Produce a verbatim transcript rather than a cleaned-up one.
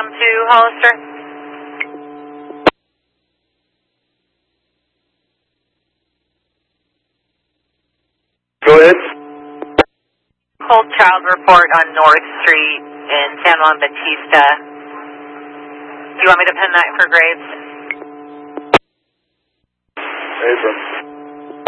Welcome to Hollister. Go ahead. Cold child report on North Street in San Juan Bautista. Do you want me to pin that for Graves? Abram.